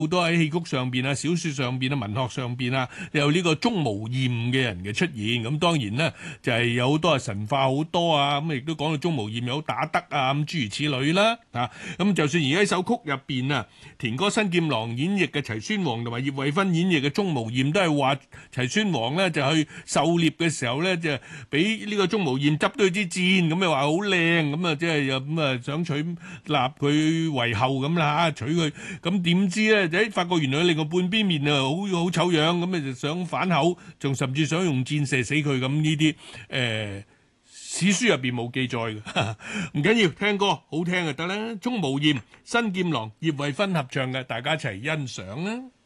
好多喺戲曲上邊啊、小説上邊啊、文學上邊啊，有呢個鍾無艷嘅人嘅出現。咁當然咧，就係有好多神化好多啊。咁亦都講到鍾無艷有打得啊，咁諸如此類啦。咁就算而家喺首曲入邊啊，田歌新劍郎演繹嘅齊宣王同埋葉惠芬演繹嘅鍾無艷，都係話齊宣王咧就去狩獵嘅時候咧，就俾呢個鍾無艷執到支箭，咁又話好靚，咁啊即係又咁啊想娶立佢為後咁啦，娶佢。咁點知咧？發覺原來另外半邊面啊，好醜樣，咁就想反口，仲甚至想用箭射死佢。咁呢啲史書入邊冇記載嘅，唔緊要，聽歌好聽就得啦。鍾無艷、新劍郎、葉惠芬合唱嘅，大家一齊欣賞啦。